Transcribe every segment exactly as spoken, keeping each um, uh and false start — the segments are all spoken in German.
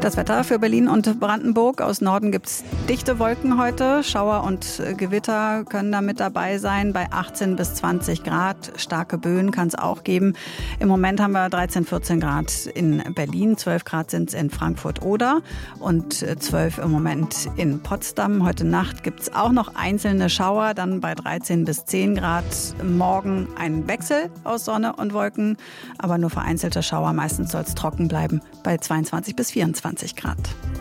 Das Wetter für Berlin und Brandenburg. Aus Norden gibt es dichte Wolken heute. Schauer und Gewitter können da mit dabei sein. Bei achtzehn bis zwanzig Grad. Starke Böen kann es auch geben. Im Moment haben wir dreizehn, vierzehn Grad in Berlin. zwölf Grad sind es in Frankfurt-Oder und zwölf im Moment in Potsdam. Heute Nacht gibt es auch noch einzelne Schauer. Dann bei dreizehn bis zehn Grad. Morgen ein Wechsel aus Sonne und Wolken. Aber nur vereinzelte Schauer. Meistens soll es trocken bleiben. Bei zweiundzwanzig bis vierundzwanzig Grad.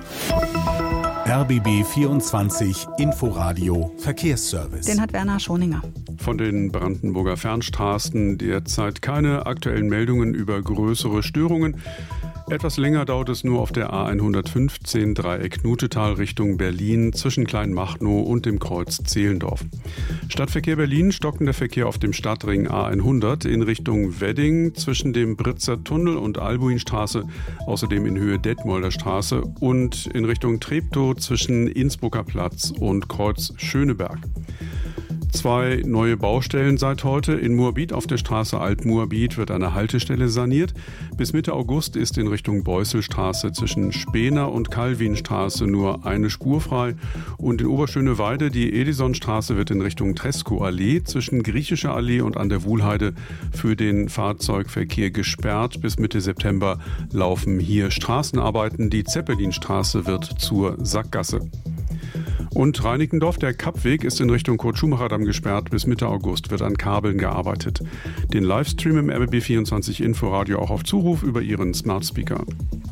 R B B vierundzwanzig Inforadio Verkehrsservice. Den hat Werner Schoninger. Von den Brandenburger Fernstraßen derzeit keine aktuellen Meldungen über größere Störungen. Etwas länger dauert es nur auf der A hundertfünfzehn Dreieck Nutetal Richtung Berlin zwischen Kleinmachnow und dem Kreuz Zehlendorf. Stadtverkehr Berlin, stockender Verkehr auf dem Stadtring A hundert in Richtung Wedding zwischen dem Britzer Tunnel und Albuinstraße, außerdem in Höhe Detmolder Straße und in Richtung Treptow zwischen Innsbrucker Platz und Kreuz Schöneberg. Zwei neue Baustellen seit heute. In Moabit auf der Straße Alt-Moabit wird eine Haltestelle saniert. Bis Mitte August ist in Richtung Beusselstraße zwischen Spener und Calvinstraße nur eine Spur frei. Und in Oberschöneweide die Edisonstraße wird in Richtung Tresco-Allee zwischen Griechischer Allee und an der Wuhlheide für den Fahrzeugverkehr gesperrt. Bis Mitte September laufen hier Straßenarbeiten. Die Zeppelinstraße wird zur Sackgasse. Und Reinickendorf, der Kappweg, ist in Richtung Kurt-Schumacher-Damm gesperrt. Bis Mitte August wird an Kabeln gearbeitet. Den Livestream im R B B vierundzwanzig Inforadio auch auf Zuruf über Ihren Smart Speaker.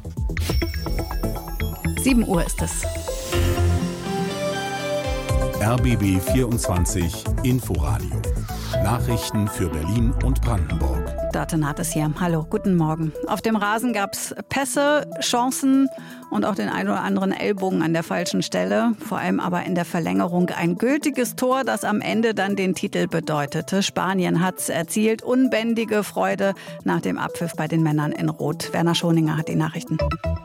sieben Uhr ist es. R B B vierundzwanzig Inforadio. Nachrichten für Berlin und Brandenburg. Date hat es hier. Hallo, guten Morgen. Auf dem Rasen gab es Pässe, Chancen und auch den ein oder anderen Ellbogen an der falschen Stelle. Vor allem aber in der Verlängerung ein gültiges Tor, das am Ende dann den Titel bedeutete. Spanien hat es erzielt. Unbändige Freude nach dem Abpfiff bei den Männern in Rot. Werner Schoninger hat die Nachrichten.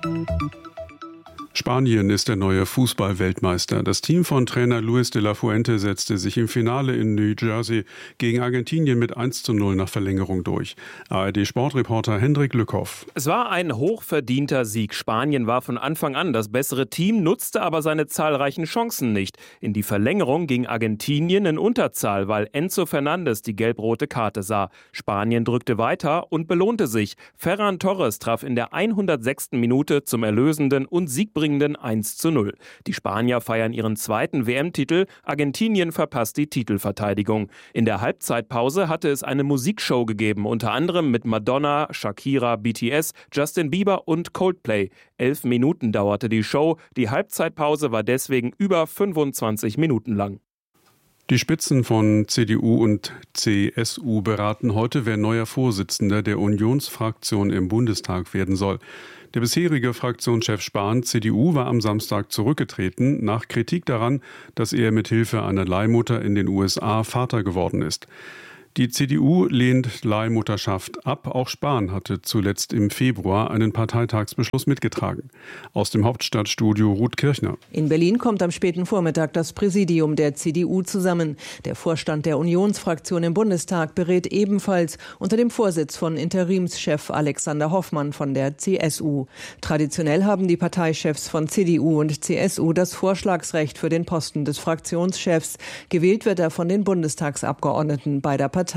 Spanien ist der neue Fußball-Weltmeister. Das Team von Trainer Luis de la Fuente setzte sich im Finale in New Jersey gegen Argentinien mit eins zu null nach Verlängerung durch. A R D-Sportreporter Hendrik Lückhoff. Es war ein hochverdienter Sieg. Spanien war von Anfang an das bessere Team, nutzte aber seine zahlreichen Chancen nicht. In die Verlängerung ging Argentinien in Unterzahl, weil Enzo Fernandes die gelb-rote Karte sah. Spanien drückte weiter und belohnte sich. Ferran Torres traf in der hundertsechsten Minute zum erlösenden und siegbringenden eins zu null. Die Spanier feiern ihren zweiten W M-Titel. Argentinien verpasst die Titelverteidigung. In der Halbzeitpause hatte es eine Musikshow gegeben, unter anderem mit Madonna, Shakira, B T S, Justin Bieber und Coldplay. Elf Minuten dauerte die Show. Die Halbzeitpause war deswegen über fünfundzwanzig Minuten lang. Die Spitzen von C D U und C S U beraten heute, wer neuer Vorsitzender der Unionsfraktion im Bundestag werden soll. Der bisherige Fraktionschef Spahn, C D U, war am Samstag zurückgetreten, nach Kritik daran, dass er mit Hilfe einer Leihmutter in den U S A Vater geworden ist. Die C D U lehnt Leihmutterschaft ab. Auch Spahn hatte zuletzt im Februar einen Parteitagsbeschluss mitgetragen. Aus dem Hauptstadtstudio Ruth Kirchner. In Berlin kommt am späten Vormittag das Präsidium der C D U zusammen. Der Vorstand der Unionsfraktion im Bundestag berät ebenfalls unter dem Vorsitz von Interimschef Alexander Hoffmann von der C S U. Traditionell haben die Parteichefs von C D U und C S U das Vorschlagsrecht für den Posten des Fraktionschefs. Gewählt wird er von den Bundestagsabgeordneten beider Parteien.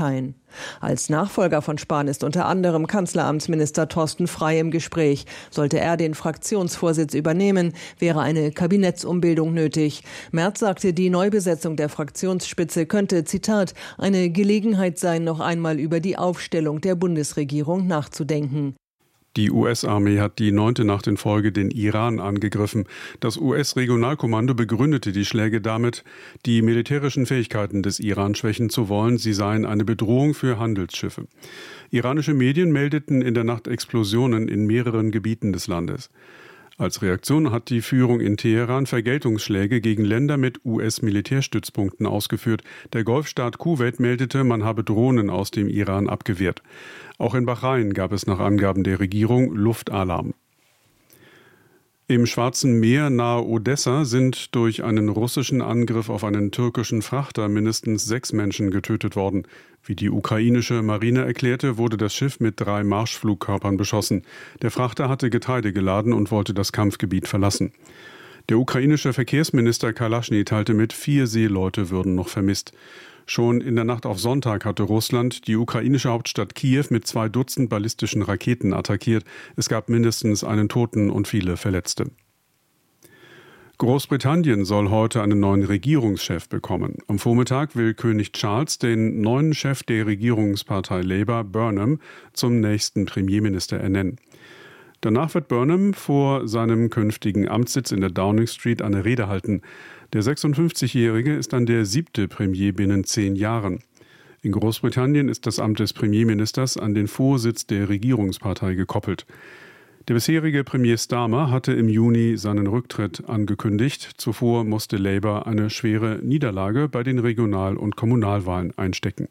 Als Nachfolger von Spahn ist unter anderem Kanzleramtsminister Thorsten Frey im Gespräch. Sollte er den Fraktionsvorsitz übernehmen, wäre eine Kabinettsumbildung nötig. Merz sagte, die Neubesetzung der Fraktionsspitze könnte, Zitat, eine Gelegenheit sein, noch einmal über die Aufstellung der Bundesregierung nachzudenken. Die U S-Armee hat die neunte Nacht in Folge den Iran angegriffen. Das U S-Regionalkommando begründete die Schläge damit, die militärischen Fähigkeiten des Iran schwächen zu wollen. Sie seien eine Bedrohung für Handelsschiffe. Iranische Medien meldeten in der Nacht Explosionen in mehreren Gebieten des Landes. Als Reaktion hat die Führung in Teheran Vergeltungsschläge gegen Länder mit U S-Militärstützpunkten ausgeführt. Der Golfstaat Kuwait meldete, man habe Drohnen aus dem Iran abgewehrt. Auch in Bahrain gab es nach Angaben der Regierung Luftalarm. Im Schwarzen Meer nahe Odessa sind durch einen russischen Angriff auf einen türkischen Frachter mindestens sechs Menschen getötet worden. Wie die ukrainische Marine erklärte, wurde das Schiff mit drei Marschflugkörpern beschossen. Der Frachter hatte Getreide geladen und wollte das Kampfgebiet verlassen. Der ukrainische Verkehrsminister Kalaschny teilte mit, vier Seeleute würden noch vermisst. Schon in der Nacht auf Sonntag hatte Russland die ukrainische Hauptstadt Kiew mit zwei Dutzend ballistischen Raketen attackiert. Es gab mindestens einen Toten und viele Verletzte. Großbritannien soll heute einen neuen Regierungschef bekommen. Am Vormittag will König Charles den neuen Chef der Regierungspartei Labour, Burnham, zum nächsten Premierminister ernennen. Danach wird Burnham vor seinem künftigen Amtssitz in der Downing Street eine Rede halten. Der sechsundfünfzigjährige ist dann der siebte Premier binnen zehn Jahren. In Großbritannien ist das Amt des Premierministers an den Vorsitz der Regierungspartei gekoppelt. Der bisherige Premier Starmer hatte im Juni seinen Rücktritt angekündigt. Zuvor musste Labour eine schwere Niederlage bei den Regional- und Kommunalwahlen einstecken.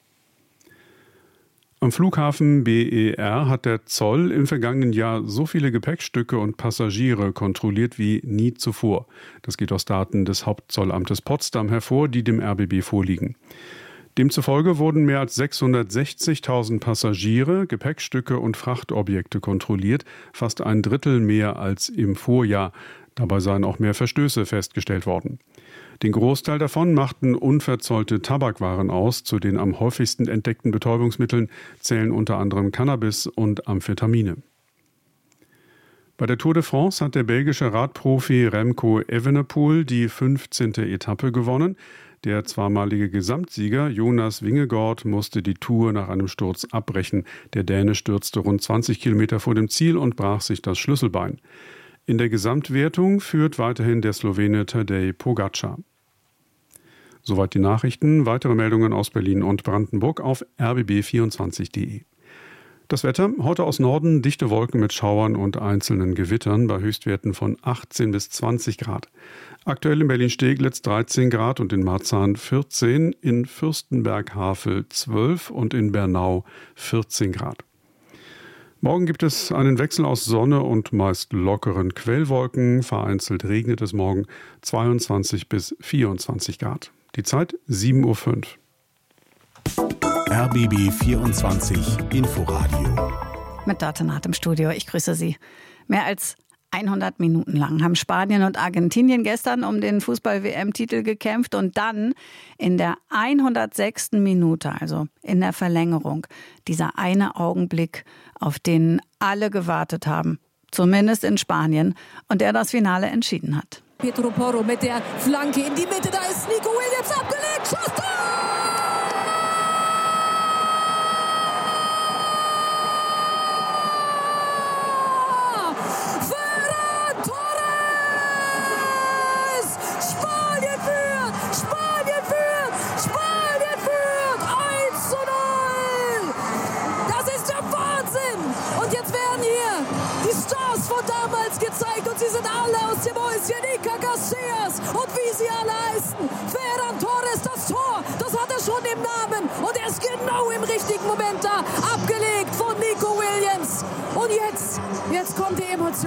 Am Flughafen B E R hat der Zoll im vergangenen Jahr so viele Gepäckstücke und Passagiere kontrolliert wie nie zuvor. Das geht aus Daten des Hauptzollamtes Potsdam hervor, die dem R B B vorliegen. Demzufolge wurden mehr als sechshundertsechzigtausend Passagiere, Gepäckstücke und Frachtobjekte kontrolliert, fast ein Drittel mehr als im Vorjahr. Dabei seien auch mehr Verstöße festgestellt worden. Den Großteil davon machten unverzollte Tabakwaren aus. Zu den am häufigsten entdeckten Betäubungsmitteln zählen unter anderem Cannabis und Amphetamine. Bei der Tour de France hat der belgische Radprofi Remco Evenepoel die fünfzehnte Etappe gewonnen. Der zweimalige Gesamtsieger Jonas Vingegaard musste die Tour nach einem Sturz abbrechen. Der Däne stürzte rund zwanzig Kilometer vor dem Ziel und brach sich das Schlüsselbein. In der Gesamtwertung führt weiterhin der Slowene Tadej Pogačar. Soweit die Nachrichten. Weitere Meldungen aus Berlin und Brandenburg auf r b b vierundzwanzig punkt de. Das Wetter, heute aus Norden dichte Wolken mit Schauern und einzelnen Gewittern bei Höchstwerten von achtzehn bis zwanzig Grad. Aktuell in Berlin-Steglitz dreizehn Grad und in Marzahn vierzehn, in Fürstenberg-Havel zwölf und in Bernau vierzehn Grad. Morgen gibt es einen Wechsel aus Sonne und meist lockeren Quellwolken. Vereinzelt regnet es morgen zweiundzwanzig bis vierundzwanzig Grad. Die Zeit sieben Uhr fünf. R B B vierundzwanzig Inforadio. Mit Datenat im Studio. Ich grüße Sie. Mehr als hundert Minuten lang haben Spanien und Argentinien gestern um den Fußball-W M-Titel gekämpft und dann in der hundertsechsten Minute, also in der Verlängerung, dieser eine Augenblick, auf den alle gewartet haben, zumindest in Spanien, und der das Finale entschieden hat. Pedro Porro mit der Flanke in die Mitte, da ist Nico Williams abgelegt, Schuss, Tor! Gezeigt und sie sind alle aus dem Häuschen. Iker Casillas und wie sie alle heißen. Ferran Torres, das Tor, das hat er schon im Namen und er ist genau im richtigen Moment da. Abgelegt von Nico Williams. Und jetzt, jetzt kommt die Emotion.